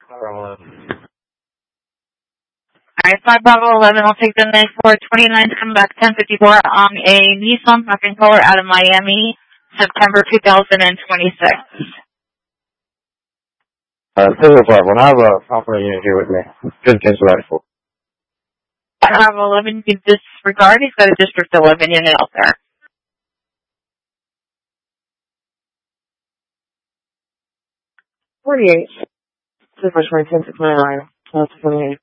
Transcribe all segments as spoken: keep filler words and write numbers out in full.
Alright, five Bravo eleven, I'll take the nine four twenty-nine to come back ten fifty-four on a Nissan Fucking Color out of Miami, September two thousand twenty-six. Uh, Silver Bravo, I have a operating unit here with me. Just cancel that for. Bravo eleven, you can disregard, he's got a District eleven unit out there. forty-eight. Super Spring ten six nine nine. That's twenty-eight.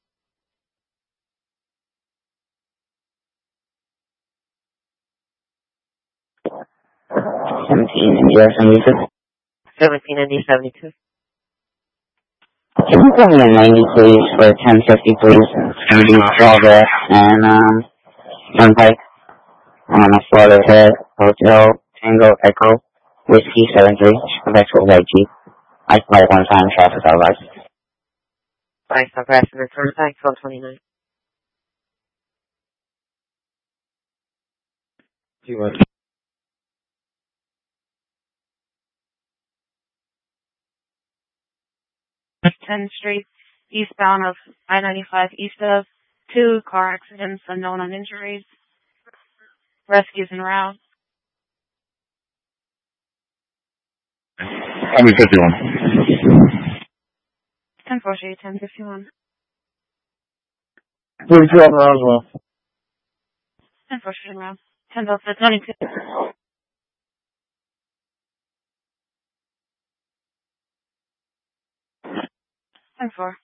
seventeen India seventy-two. seventeen India seventy-two. Can you call me a ninety, please, for ten fifty, please? It's going to be Strawberry and, um, Turnpike on the Florida Head Hotel Tango Echo Whiskey seven three. That's what I G. I can write one time, traffic out right. Five Star Passenger Turnpike, twelve twenty-nine. Too much. tenth Street, eastbound of I ninety-five, east of two car accidents, unknown on injuries. Rescues en route. ten fifty-one. ten forty-eight, ten fifty-one. forty-two up around as well. ten forty-eight en route. ten Delta twenty-two. ten four.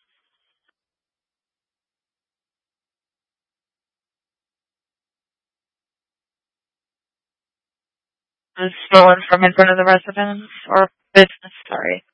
Stolen from in front of the residence or business, sorry.